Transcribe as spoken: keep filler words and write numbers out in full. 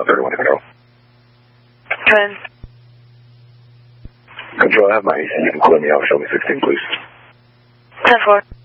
uh, thirty-one Control. Come in. Control, I have my A C. You can clear me out. Show me sixteen, please. ten four.